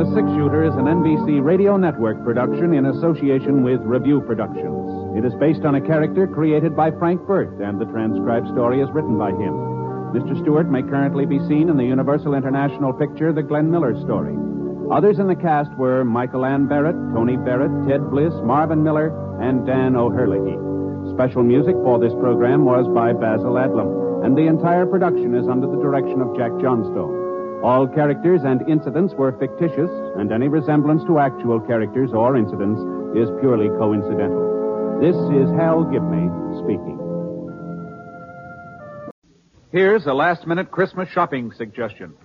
The Six-Shooter is an NBC Radio Network production in association with Review Productions. It is based on a character created by Frank Burt, and the transcribed story is written by him. Mr. Stewart may currently be seen in the Universal International picture, The Glenn Miller Story. Others in the cast were Michael Ann Barrett, Tony Barrett, Ted Bliss, Marvin Miller, and Dan O'Herlihy. Special music for this program was by Basil Adlam, and the entire production is under the direction of Jack Johnstone. All characters and incidents were fictitious, and any resemblance to actual characters or incidents is purely coincidental. This is Hal Gibney speaking. Here's a last-minute Christmas shopping suggestion.